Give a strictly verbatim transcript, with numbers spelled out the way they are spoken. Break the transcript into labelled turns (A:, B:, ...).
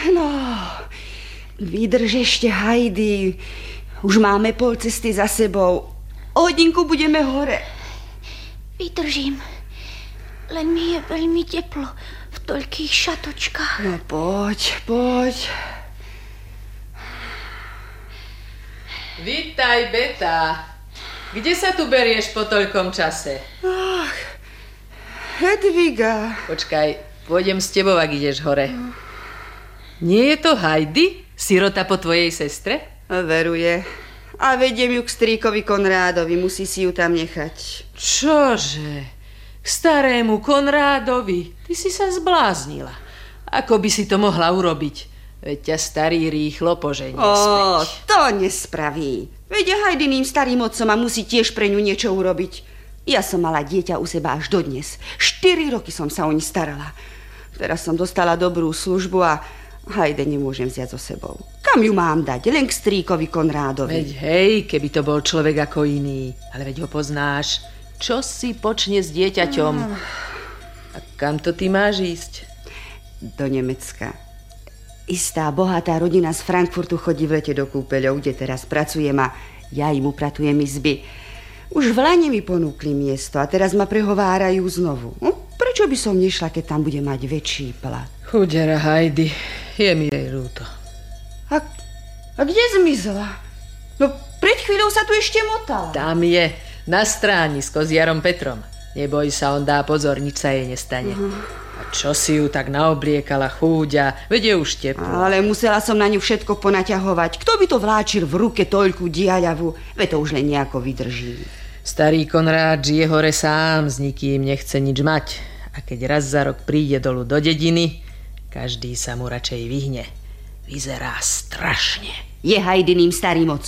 A: No, vydrž ešte, Heidi. Už máme pol cesty za sebou. O hodinku budeme hore.
B: Vydržím. Len mi je veľmi teplo v toľkých šatočkách.
A: No poď, poď.
C: Vítaj, Beta. Kde sa tu berieš po toľkom čase?
A: Ach, Hedviga.
C: Počkaj, pôjdem s tebou, ak ideš hore. Nie je to Heidi? Sirota po tvojej sestre?
A: Veruje. A vediem ju k strýkovi Konrádovi. Musí si ju tam nechať.
C: Čože? K starému Konrádovi? Ty si sa zbláznila. Ako by si to mohla urobiť? Veď ťa starý rýchlo poženie
A: Ó,
C: späť.
A: to nespraví. Veď Hajdiným starým otcom a musí tiež pre ňu niečo urobiť. Ja som mala dieťa u seba až dodnes. Štyri roky som sa o ni starala. Teraz som dostala dobrú službu a Hajde nemôžem vziať so sebou. Kam ju mám dať? Len k strýkovi Konrádovi.
C: Veď hej, keby to bol človek ako iný. Ale veď ho poznáš. Čo si počne s dieťaťom? A kam to ty máš ísť?
A: Do Nemecka. Istá bohatá rodina z Frankfurtu chodí v lete do kúpeľov, kde teraz pracujem a ja im upratujem izby. Už v lani mi ponúkli miesto a teraz ma prehovárajú znovu. Hm? Prečo by som nešla, keď tam bude mať väčší plat?
C: Chudera Heidi, je mi jej ľúto.
A: A, a kde zmizla? No pred chvíľou sa tu ešte motala.
C: Tam je, na stránisko s Jarom Petrom. Neboj sa, on dá pozor, nič sa jej nestane. Uh-huh. A čo si ju tak naobliekala, chúďa, veď je už teplo.
A: Ale musela som na ňu všetko ponaťahovať. Kto by to vláčil v ruke toľku diaľavu? Veď to už len nejako vydrží.
C: Starý Konrád žije hore sám, s nikým nechce nič mať. A keď raz za rok príde dolu do dediny, každý sa mu radšej vyhne. Vyzerá strašne.
A: Je Hajdiným starým otcom.